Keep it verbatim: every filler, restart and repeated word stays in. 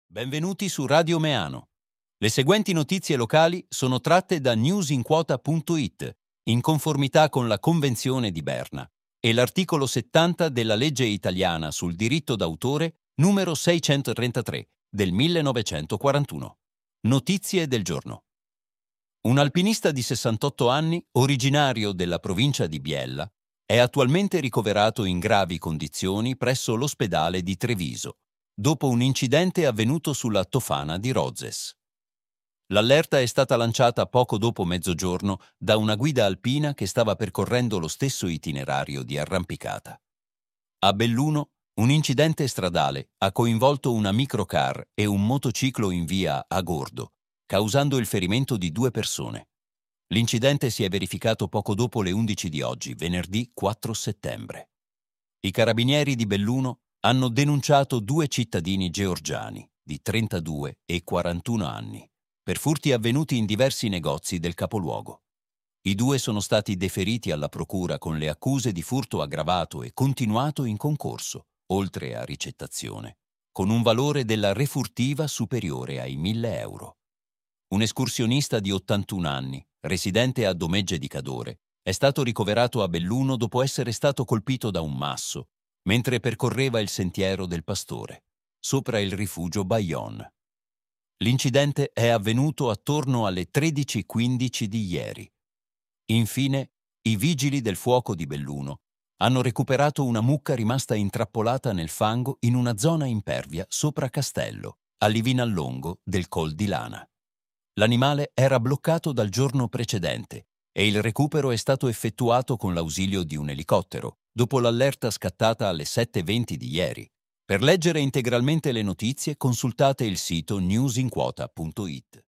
Benvenuti su Radio Meano. Le seguenti notizie locali sono tratte da newsinquota punto it, in conformità con la Convenzione di Berna e l'articolo settanta della legge italiana sul diritto d'autore numero seicentotrentatré del millenovecentoquarantuno. Notizie del giorno. Un alpinista di sessantotto anni, originario della provincia di Biella, è attualmente ricoverato in gravi condizioni presso l'ospedale di Treviso, dopo un incidente avvenuto sulla Tofana di Rozes. L'allerta è stata lanciata poco dopo mezzogiorno da una guida alpina che stava percorrendo lo stesso itinerario di arrampicata. A Belluno, un incidente stradale ha coinvolto una microcar e un motociclo in via Agordo, causando il ferimento di due persone. L'incidente si è verificato poco dopo le undici di oggi, venerdì quattro settembre. I carabinieri di Belluno hanno denunciato due cittadini georgiani di trentadue e quarantuno anni per furti avvenuti in diversi negozi del capoluogo. I due sono stati deferiti alla procura con le accuse di furto aggravato e continuato in concorso, oltre a ricettazione, con un valore della refurtiva superiore ai mille euro. Un escursionista di ottantuno anni, residente a Domegge di Cadore, è stato ricoverato a Belluno dopo essere stato colpito da un masso mentre percorreva il sentiero del Pastore, sopra il rifugio Bayon. L'incidente è avvenuto attorno alle tredici e quindici di ieri. Infine, i vigili del fuoco di Belluno hanno recuperato una mucca rimasta intrappolata nel fango in una zona impervia sopra Castello, a Livinallongo del Col di Lana. L'animale era bloccato dal giorno precedente e il recupero è stato effettuato con l'ausilio di un elicottero, dopo l'allerta scattata alle sette e venti di ieri. Per leggere integralmente le notizie consultate il sito newsinquota punto it.